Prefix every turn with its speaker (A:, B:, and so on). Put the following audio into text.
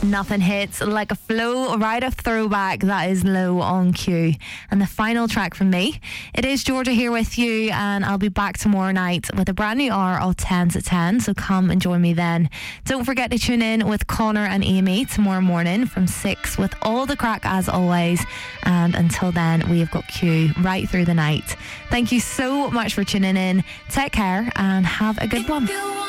A: Nothing hits like a flow right of throwback. That is Low on Q. And the final track from me. It is Georgia here with you, and I'll be back tomorrow night with a brand new hour of 10 to 10. So come and join me then. Don't forget to tune in with Connor and Amy tomorrow morning from 6 with all the crack as always. And until then, we have got Q right through the night. Thank you so much for tuning in. Take care and have a good one.